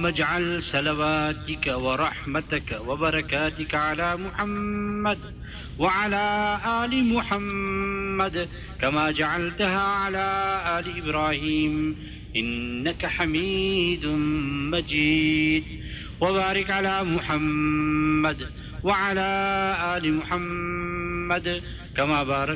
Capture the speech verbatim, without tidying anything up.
اللهم اجعل صلواتك ورحمتك وبركاتك على محمد وعلى آل محمد كما جعلتها على آل إبراهيم إنك حميد مجيد، وبارك على محمد وعلى آل محمد كما بارك